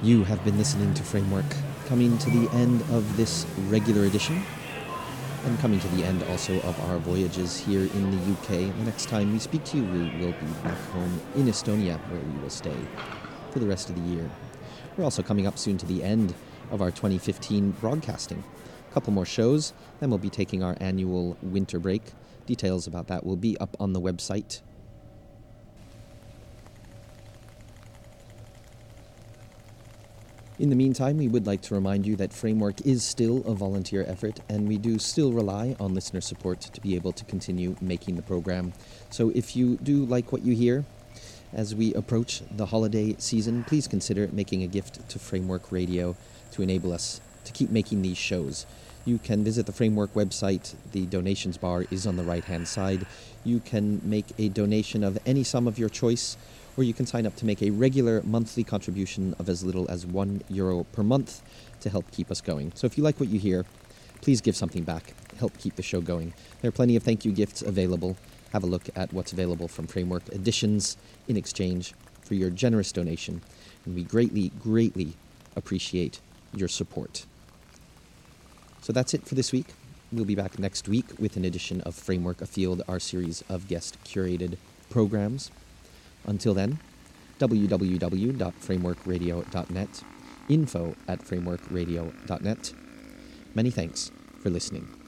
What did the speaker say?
You have been listening to Framework, coming to the end of this regular edition, and coming to the end also of our voyages here in the UK. The next time we speak to you, we will be back home in Estonia, where we will stay for the rest of the year. We're also coming up soon to the end of our 2015 broadcasting. A couple more shows, then we'll be taking our annual winter break. Details about that will be up on the website. In the meantime, we would like to remind you that Framework is still a volunteer effort, and we do still rely on listener support to be able to continue making the program. So if you do like what you hear, as we approach the holiday season, please consider making a gift to Framework Radio to enable us to keep making these shows. You can visit the Framework website. The donations bar is on the right-hand side. You can make a donation of any sum of your choice, or you can sign up to make a regular monthly contribution of as little as €1 per month to help keep us going. So if you like what you hear, please give something back. Help keep the show going. There are plenty of thank you gifts available. Have a look at what's available from Framework Editions in exchange for your generous donation. And we greatly, greatly appreciate your support. So that's it for this week. We'll be back next week with an edition of Framework Afield, our series of guest-curated programs. Until then, www.frameworkradio.net, info@frameworkradio.net. Many thanks for listening.